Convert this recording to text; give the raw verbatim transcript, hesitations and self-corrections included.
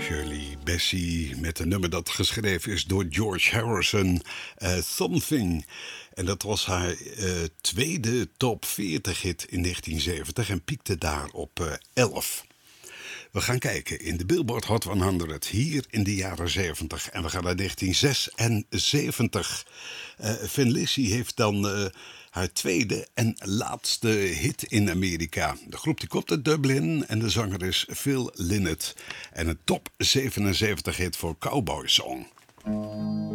Shirley Bassey met een nummer dat geschreven is door George Harrison, uh, Something. En dat was haar uh, tweede top veertig hit in negentien zeventig en piekte daar op uh, elf. We gaan kijken in de Billboard Hot honderd hier in de jaren zeventig. En we gaan naar negentien zesenzeventig. Uh, Thin Lizzy heeft dan uh, haar tweede en laatste hit in Amerika. De groep die komt uit Dublin en de zanger is Phil Lynott. En een top zevenenzeventig hit voor Cowboy Song.